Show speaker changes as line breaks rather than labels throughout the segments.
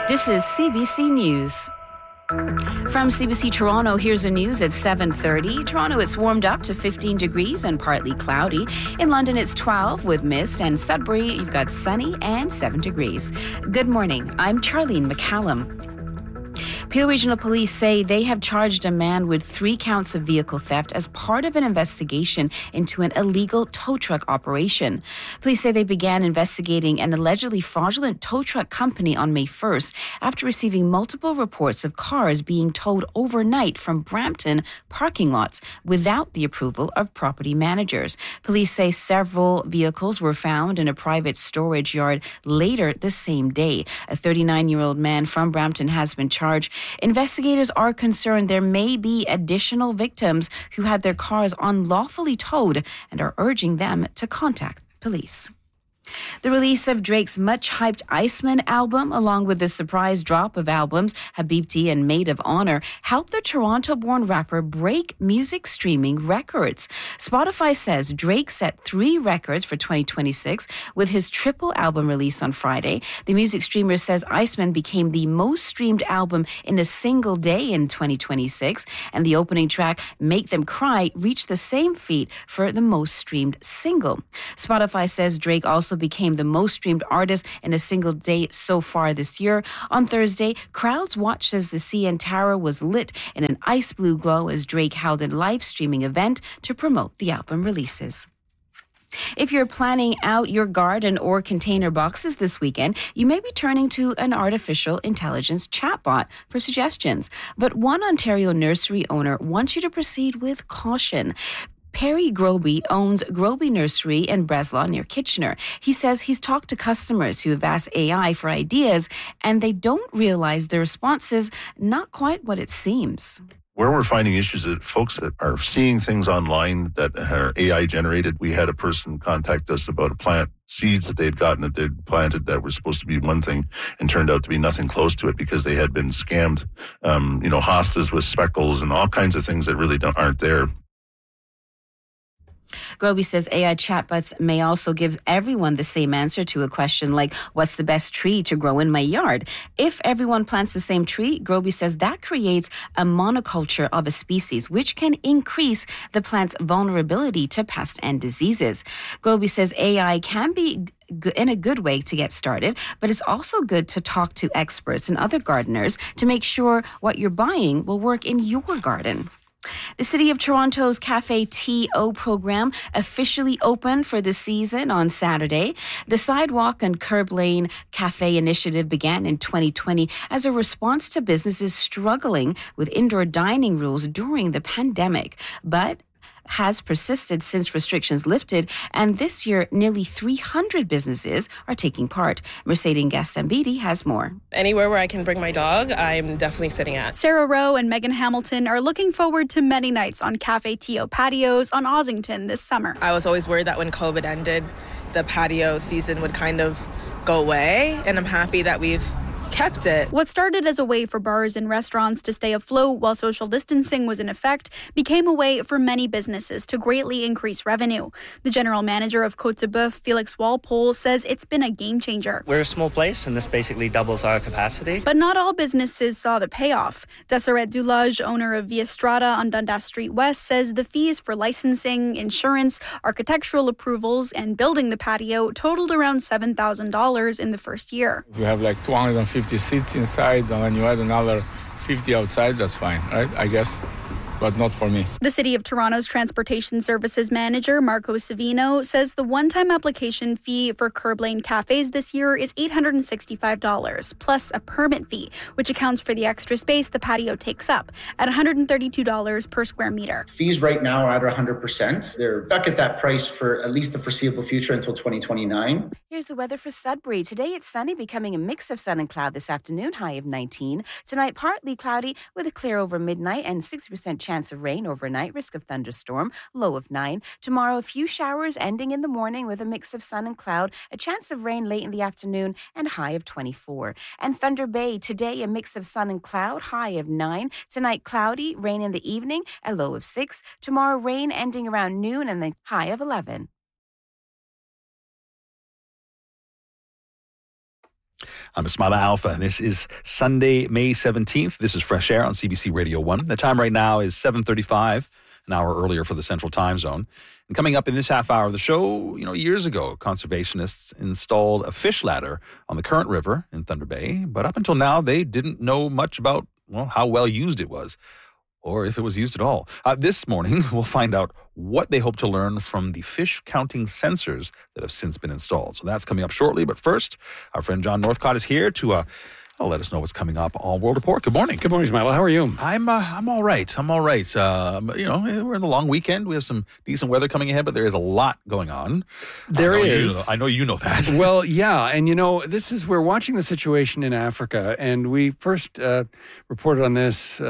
This is CBC News. From CBC Toronto, here's the news at 7:30. Toronto, it's warmed up to 15 degrees and partly cloudy. In London, it's 12 with mist, and Sudbury, you've got sunny and 7 degrees. Good morning. I'm Charlene McCallum. Peel Regional Police say they have charged a man with 3 counts of vehicle theft as part of an investigation into an illegal tow truck operation. Police say they began investigating an allegedly fraudulent tow truck company on May 1st after receiving multiple reports of cars being towed overnight from Brampton parking lots without the approval of property managers. Police say several vehicles were found in a private storage yard later the same day. A 39-year-old man from Brampton has been charged. Investigators are concerned there may be additional victims who had their cars unlawfully towed and are urging them to contact police. The release of Drake's much-hyped Iceman album, along with the surprise drop of albums Habibti and Maid of Honor, helped the Toronto-born rapper break music streaming records. Spotify says Drake set 3 records for 2026 with his triple album release on Friday. The music streamer says Iceman became the most streamed album in a single day in 2026, and the opening track, Make Them Cry, reached the same feat for the most streamed single. Spotify says Drake also became the most streamed artist in a single day so far this year. On Thursday, crowds watched as the CN Tower was lit in an ice blue glow as Drake held a live streaming event to promote the album releases. If you're planning out your garden or container boxes this weekend, you may be turning to an artificial intelligence chatbot for suggestions. But one Ontario nursery owner wants you to proceed with caution. Perry Groby owns Groby Nursery in Breslau near Kitchener. He says he's talked to customers who have asked AI for ideas, and they don't realize the response is not quite what it seems.
Where we're finding issues is folks that are seeing things online that are AI generated. We had a person contact us about a plant seeds that they'd gotten that they'd planted that were supposed to be one thing and turned out to be nothing close to it because they had been scammed. Hostas with speckles and all kinds of things that really aren't there.
Groby says AI chatbots may also give everyone the same answer to a question like, what's the best tree to grow in my yard? If everyone plants the same tree, Groby says that creates a monoculture of a species, which can increase the plant's vulnerability to pests and diseases. Groby says AI can be in a good way to get started, but it's also good to talk to experts and other gardeners to make sure what you're buying will work in your garden. The City of Toronto's Cafe TO program officially opened for the season on Saturday. The Sidewalk and Curb Lane Cafe initiative began in 2020 as a response to businesses struggling with indoor dining rules during the pandemic, but has persisted since restrictions lifted, and this year nearly 300 businesses are taking part. Mercedes Gastambidi has more.
Anywhere where I can bring my dog, I'm definitely sitting at.
Sarah Rowe and Megan Hamilton are looking forward to many nights on Cafe TO patios on Ossington this summer.
I was always worried that when COVID ended, the patio season would kind of go away, and I'm happy that we've kept it.
What started as a way for bars and restaurants to stay afloat while social distancing was in effect became a way for many businesses to greatly increase revenue. The general manager of Côte de Boeuf, Felix Walpole, says it's been a game changer.
We're a small place and this basically doubles our capacity.
But not all businesses saw the payoff. Deseret Dulage, owner of Via Strada on Dundas Street West, says the fees for licensing, insurance, architectural approvals, and building the patio totaled around $7,000 in the first year.
If you have like 250 seats inside and then you add another 50 outside, that's fine, right? I guess. But not for me.
The City of Toronto's Transportation Services Manager, Marco Savino, says the one-time application fee for Curb Lane cafes this year is $865, plus a permit fee, which accounts for the extra space the patio takes up, at $132 per square meter.
Fees right now are at 100%. They're stuck at that price for at least the foreseeable future until 2029.
Here's the weather for Sudbury. Today it's sunny, becoming a mix of sun and cloud this afternoon, high of 19. Tonight, partly cloudy with a clear over midnight and 60% chance of rain overnight, risk of thunderstorm, low of 9. Tomorrow, a few showers ending in the morning with a mix of sun and cloud, a chance of rain late in the afternoon, and high of 24. And Thunder Bay, today a mix of sun and cloud, high of 9. Tonight, cloudy, rain in the evening, a low of 6. Tomorrow, rain ending around noon and the high of 11.
I'm Ismaila Alfa, and this is Sunday, May 17th. This is Fresh Air on CBC Radio 1. The time right now is 7:35, an hour earlier for the Central Time Zone. And coming up in this half hour of the show, years ago, conservationists installed a fish ladder on the Current River in Thunder Bay. But up until now, they didn't know much about, how well used it was, or if it was used at all. This morning, we'll find out what they hope to learn from the fish counting sensors that have since been installed. So that's coming up shortly. But first, our friend John Northcott is here to let us know what's coming up on World Report. Good morning.
Good morning, Ismaila. How are you?
I'm all right. We're in the long weekend. We have some decent weather coming ahead, but there is a lot going on.
There is.
I know you know that.
Well, yeah. And, we're watching the situation in Africa, and we first reported on this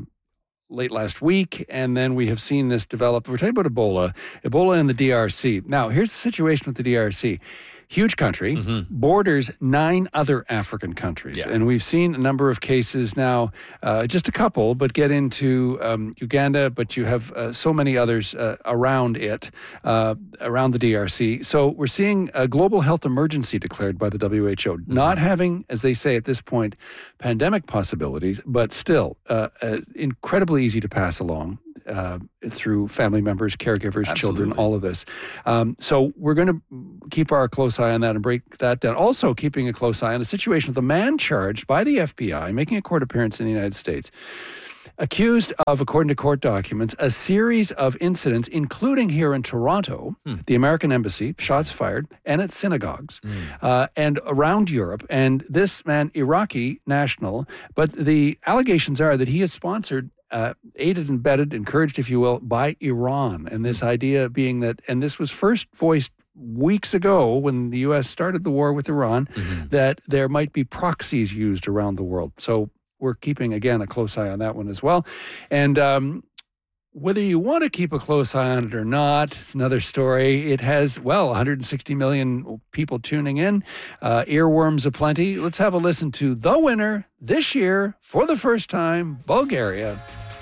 late last week, and then we have seen this develop. We're talking about Ebola in the DRC. Now, here's the situation with the DRC. Huge country, borders 9 other African countries. Yeah. And we've seen a number of cases now, just a couple, but get into Uganda, but you have so many others around it, around the DRC. So we're seeing a global health emergency declared by the WHO, not having, as they say at this point, pandemic possibilities, but still incredibly easy to pass along. Through family members, caregivers,
Absolutely.
Children, all of this. So we're going to keep our close eye on that and break that down. Also keeping a close eye on a situation with a man charged by the FBI, making a court appearance in the United States, accused of, according to court documents, a series of incidents, including here in Toronto, the American Embassy, shots fired, and at synagogues, and around Europe. And this man, Iraqi national, but the allegations are that he has sponsored aided, embedded, encouraged, if you will, by Iran. And this idea being that, and this was first voiced weeks ago when the U.S. started the war with Iran, that there might be proxies used around the world. So we're keeping, again, a close eye on that one as well. And whether you want to keep a close eye on it or not, it's another story. It has, 160 million people tuning in, earworms aplenty. Let's have a listen to the winner this year, for the first time, Bulgaria.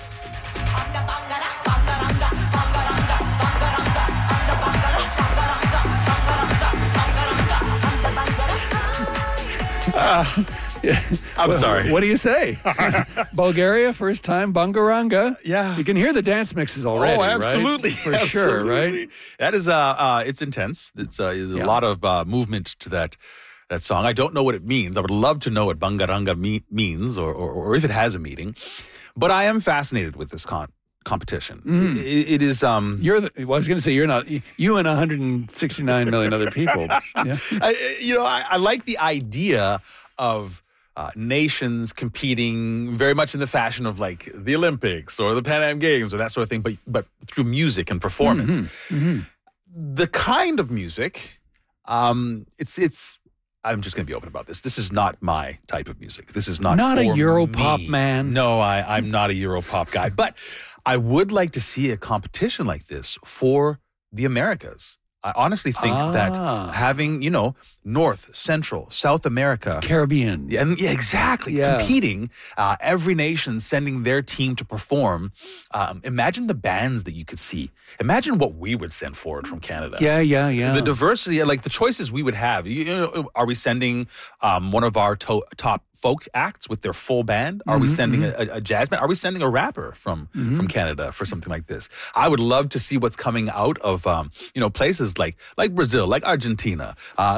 I'm sorry.
What do you say? Bulgaria, first time, Bungaranga.
Yeah.
You can hear the dance mixes already,
absolutely.
Right? For sure, right?
That is, it's intense. There's a lot of movement to that song. I don't know what it means. I would love to know what Bungaranga means or if it has a meaning. But I am fascinated with this competition. It is. I
was going to say you're not. You and 169 million other people. Yeah.
I like the idea of nations competing very much in the fashion of like the Olympics or the Pan Am Games or that sort of thing, but through music and performance. The kind of music, it's. I'm just going to be open about this. This is not my type of music. This is not
a
for
Europop
me.
man.
No, I'm not a Europop guy. But I would like to see a competition like this for the Americas. I honestly think that having, North, Central, South America.
Caribbean.
Yeah, exactly. Yeah. Competing, every nation sending their team to perform. Imagine the bands that you could see. Imagine what we would send forward from Canada.
Yeah.
The diversity, like the choices we would have. Are we sending one of our top folk acts with their full band? Are we sending a jazz band? Are we sending a rapper from Canada for something like this? I would love to see what's coming out of places like Brazil, like Argentina,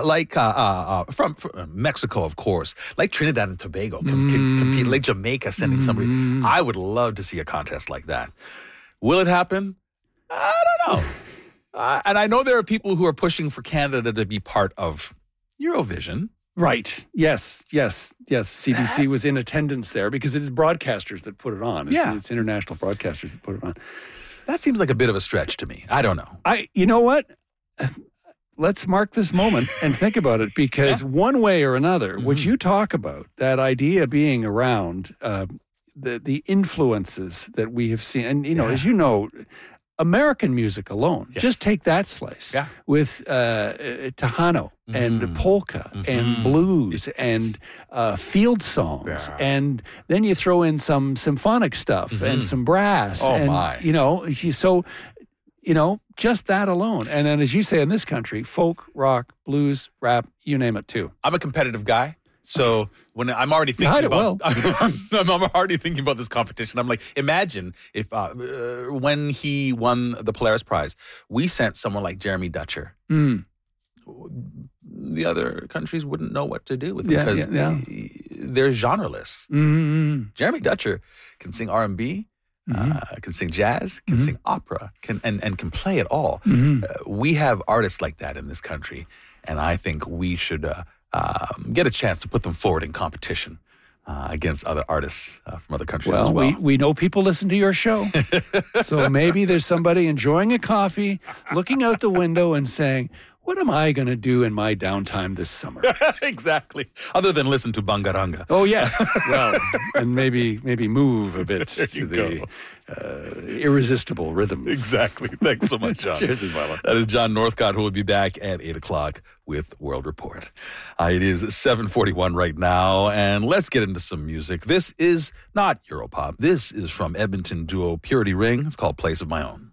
from Mexico, of course, like Trinidad and Tobago, compete, like Jamaica sending somebody. I would love to see a contest like that. Will it happen? I don't know. And I know there are people who are pushing for Canada to be part of Eurovision.
Right. Yes. CBC was in attendance there because it is broadcasters that put it on. It's international broadcasters that put it on.
That seems like a bit of a stretch to me. I don't know.
You know what? Let's mark this moment and think about it because one way or another, what you talk about, that idea being around the influences that we have seen, and as you know, American music alone, just take that slice with Tejano and polka and blues and field songs, and then you throw in some symphonic stuff and some brass, just that alone. And then, as you say, in this country, folk, rock, blues, rap, you name it too.
I'm a competitive guy. So when I'm already
You hide
thinking
it
about, I'm already thinking about this competition. I'm like, imagine if when he won the Polaris Prize, we sent someone like Jeremy Dutcher. The other countries wouldn't know what to do with him because they're genreless. Jeremy Dutcher can sing R&B, can sing jazz, can sing opera, can play it all. We have artists like that in this country, and I think we should get a chance to put them forward in competition against other artists from other countries as well.
We know people listen to your show, so maybe there's somebody enjoying a coffee, looking out the window and saying, what am I going to do in my downtime this summer?
Exactly. Other than listen to Bangaranga.
Oh, yes. Well, and maybe move a bit to the irresistible rhythms.
Exactly. Thanks so much, John.
Cheers, Ismaila.
That is John Northcott, who will be back at 8 o'clock with World Report. It is 7:41 right now, and let's get into some music. This is not Europop. This is from Edmonton duo Purity Ring. It's called Place of My Own.